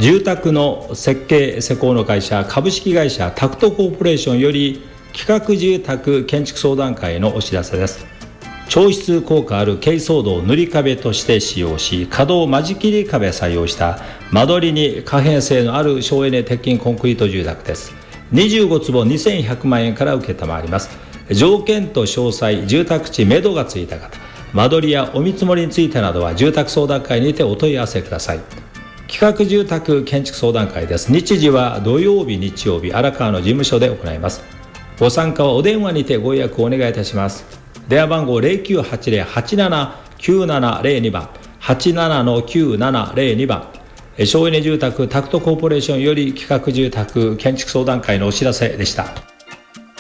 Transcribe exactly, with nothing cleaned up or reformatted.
住宅の設計施工の会社株式会社タクトコーポレーションより企画住宅建築相談会のお知らせです。調湿効果ある珪藻土を塗り壁として使用し、可動間仕切り壁を採用した間取りに可変性のある省エネ鉄筋コンクリート住宅です。にじゅうごつぼにせんひゃくまんえんから受けたまわります。条件と詳細、住宅地目処がついた方、間取りやお見積もりについてなどは住宅相談会にてお問い合わせください。企画住宅建築相談会です。日時は土曜日日曜日、荒川の事務所で行います。ご参加はお電話にてご予約をお願いいたします。電話番号 ゼロきゅうはちゼロ はちなな きゅうななゼロに 番 はちななのきゅうななゼロに 番。省エネ住宅タクトコーポレーションより企画住宅建築相談会のお知らせでした。